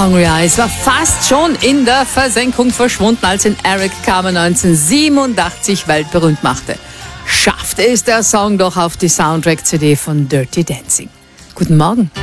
Hungry Eyes war fast schon in der Versenkung verschwunden, als ihn Eric Carmen 1987 weltberühmt machte. Schaffte es der Song doch auf die Soundtrack-CD von Dirty Dancing. Guten Morgen.